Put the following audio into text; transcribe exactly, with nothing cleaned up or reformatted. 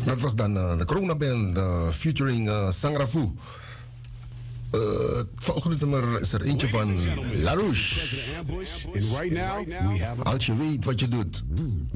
Dat was dan uh, de Corona Band uh, featuring uh, Sangrafu. Uh, het volgende nummer is er eentje van La Rouche. Als je weet wat je doet.